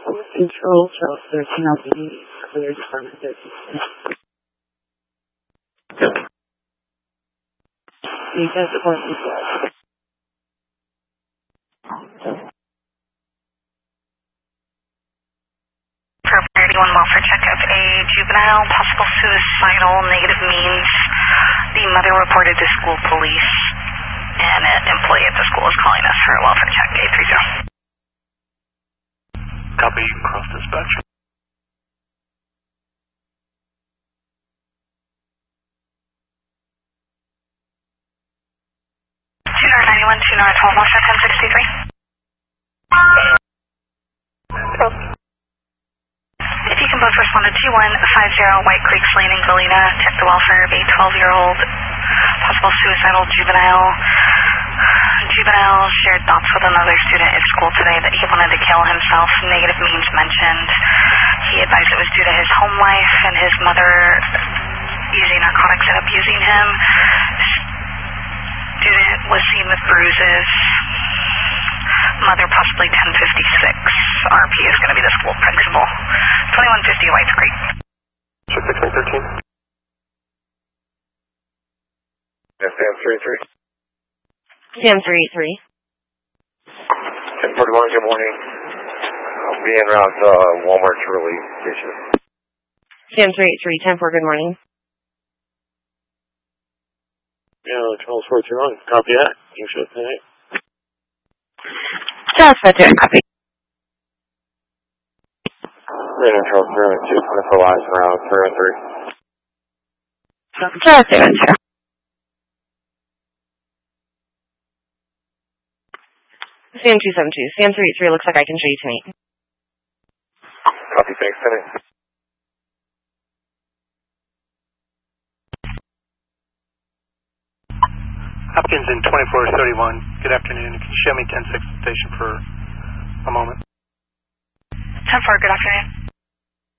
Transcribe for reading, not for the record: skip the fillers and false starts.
Control, Charles 13 LTD, clear Department 13. You guys report this way. Priority 1 welfare check of a juvenile, possible suicidal, negative means. The mother reported to school police, and an employee at the school is calling us for a welfare check, 830. Copy, cross dispatch. 2991, 2912, Washington 1063. If you can both respond to 2150 White Creek Lane in Galena, check the welfare of a 12-year-old, possible suicidal juvenile. Juvenile shared thoughts with another student at school today that he wanted to kill himself. Negative means mentioned. He advised it was due to his home life and his mother using narcotics and abusing him. Student was seen with bruises. Mother possibly 1056. RP is going to be the school principal. 2150 White Creek. 61613. Yes, Sam 33. Sam 33. 1041, good morning. I'll be en route to Walmart Shirley Station. Sam 383, 10-4, good morning. Yeah, Charles 421, copy that. You should say. Charles 421, copy. Radar Charles 302, for last round 303. Charles 302. Sam 272, Sam 383, looks like I can show you tonight. Copy, thanks, Penny. Hopkins in 2431. Good afternoon. Can you show me 10-6 station for a moment? 10-4, good afternoon.